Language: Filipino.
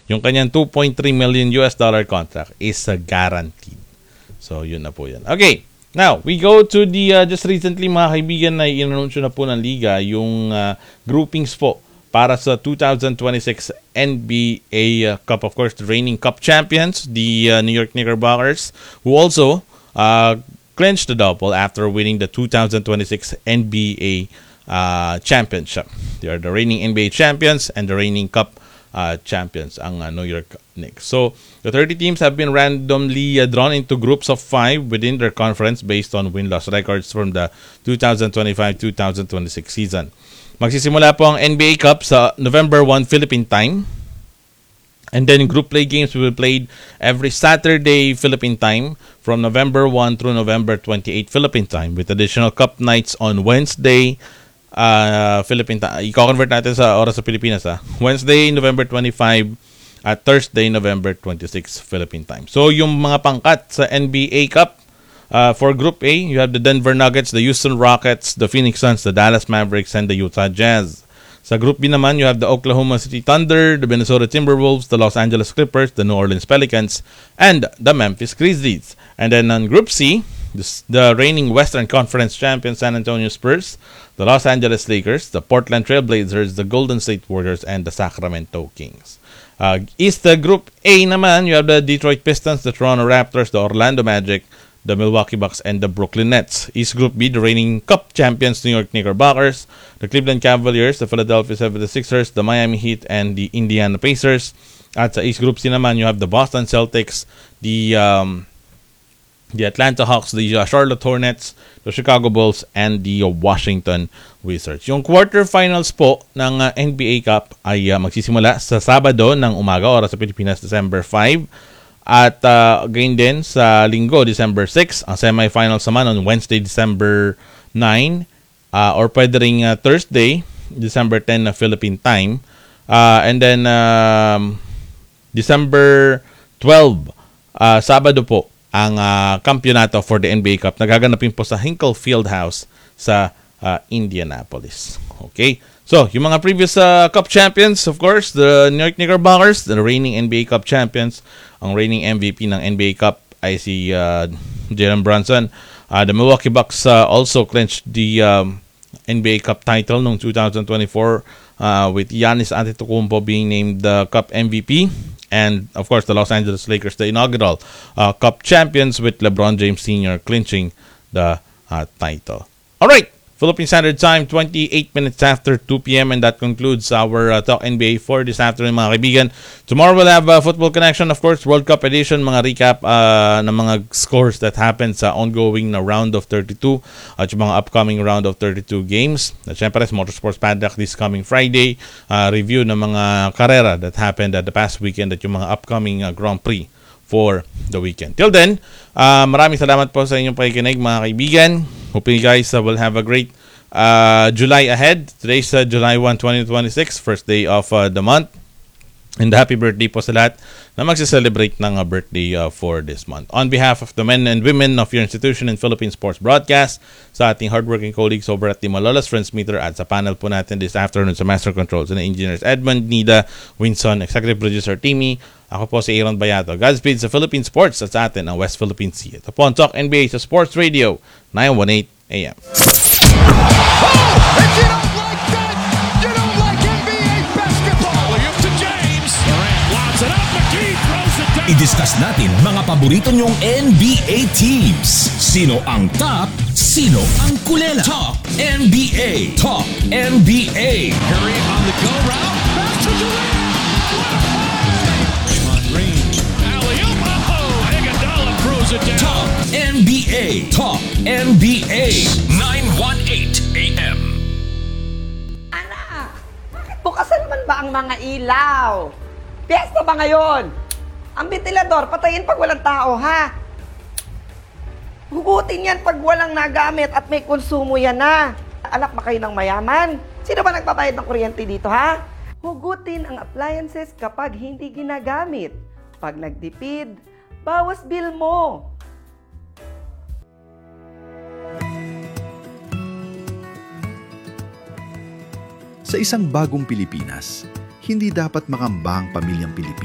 yung kanyang $2.3 million contract is guaranteed. So, yun na po yan. Okay, now, we go to the, just recently mga kaibigan na inanunsyo na po ng Liga, yung groupings po para sa 2026 NBA Cup. Of course, the reigning Cup champions, the New York Knickerbockers, who also clinched the double after winning the 2026 NBA championship. They are the reigning NBA champions and the reigning Cup champions, ang New York Knicks. So, the 30 teams have been randomly drawn into groups of 5 within their conference based on win-loss records from the 2025-2026 season. Magsisimula po ang NBA Cup sa November 1 Philippine time. And then group play games will be played every Saturday Philippine time from November 1 through November 28 Philippine time, with additional cup nights on Wednesday Philippine time. I-convert natin sa oras sa Pilipinas. Wednesday, November 25 at Thursday, November 26 Philippine time. So yung mga pangkat sa NBA Cup, for Group A, you have the Denver Nuggets, the Houston Rockets, the Phoenix Suns, the Dallas Mavericks, and the Utah Jazz. Sa Group B naman, you have the Oklahoma City Thunder, the Minnesota Timberwolves, the Los Angeles Clippers, the New Orleans Pelicans, and the Memphis Grizzlies. And then on Group C, the reigning Western Conference champion San Antonio Spurs, the Los Angeles Lakers, the Portland Trail Blazers, the Golden State Warriors, and the Sacramento Kings. East Group A naman, you have the Detroit Pistons, the Toronto Raptors, the Orlando Magic, the Milwaukee Bucks, and the Brooklyn Nets. East Group B, the reigning Cup champions New York Knickerbockers, the Cleveland Cavaliers, the Philadelphia 76ers, the Miami Heat, and the Indiana Pacers. At sa East Group C naman, you have the Boston Celtics, the Atlanta Hawks, the Charlotte Hornets, the Chicago Bulls, and the Washington Wizards. Yung quarterfinals po ng NBA Cup ay magsisimula sa Sabado ng umaga, oras sa Pilipinas, December 5. At again din sa Linggo, December 6. Ang semifinals naman on Wednesday, December 9. Or pwede ring Thursday, December 10 na Philippine time. And then December 12, Sabado po, ang kampyonato for the NBA Cup. Nagaganapin po sa Hinkle Fieldhouse sa Indianapolis. Okay? So, yung mga previous Cup champions, of course, the New York Knickerbockers, the reigning NBA Cup champions. Ang reigning MVP ng NBA Cup ay si Jalen Brunson. The Milwaukee Bucks also clinched the NBA Cup title noong 2024 with Giannis Antetokounmpo being named the Cup MVP. And, of course, the Los Angeles Lakers, the inaugural Cup champions, with LeBron James Sr. clinching the title. All right. Philippine Standard Time, 28 minutes after 2 p.m. And that concludes our Talk NBA for this afternoon, mga kaibigan. Tomorrow we'll have Football Connection, of course, World Cup edition, mga recap ng mga scores that happened sa ongoing na round of 32 at yung mga upcoming round of 32 games. At syempre, Motorsports Paddock this coming Friday, review ng mga karera that happened at the past weekend at yung mga upcoming Grand Prix for the weekend. Till then, maraming salamat po sa inyong pakikinig, mga kaibigan. Hoping you guys will have a great July ahead. Today's July 1, 2026, first day of the month. And happy birthday po sa lahat na magse-celebrate ng birthday for this month. On behalf of the men and women of your institution in Philippine Sports Broadcast, sa ating hardworking colleagues over at the Malolos Transmitter, at sa panel po natin this afternoon sa Master Controls and Engineers Edmund, Nida, Winson, Executive Producer Timmy, ako po si Aaron Bayato. Godspeed sa Philippine Sports at sa atin ang West Philippine Sea. Ito po ang Talk NBA sa Sports Radio 918 AM. I-discuss natin mga paborito nyong NBA teams. Sino ang top? Sino ang kulela? Talk NBA. Talk NBA. Curry on the go route. Back to Durant. Draymond Green. Alley-oop. Oh, Iguodala throws it down. Talk NBA. Talk NBA. 918 AM. Anak, bakit bukasan naman ba ang mga ilaw? Piyesta ba ngayon? Ang ventilador, patayin pag walang tao, ha? Hugutin yan pag walang nagamit at may konsumo yan na. Anak ba kayo ng mayaman? Sino ba nagbabayad ng kuryente dito, ha? Hugutin ang appliances kapag hindi ginagamit. Pag nagtipid, bawas bill mo. Sa isang bagong Pilipinas, hindi dapat makambang pamilyang Pilipino